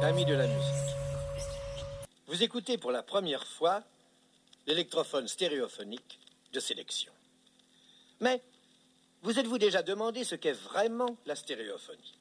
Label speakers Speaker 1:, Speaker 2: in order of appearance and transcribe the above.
Speaker 1: Amis de la musique, vous écoutez pour la première fois l'électrophone stéréophonique de sélection. Mais vous êtes-vous déjà demandé ce qu'est vraiment la stéréophonie ?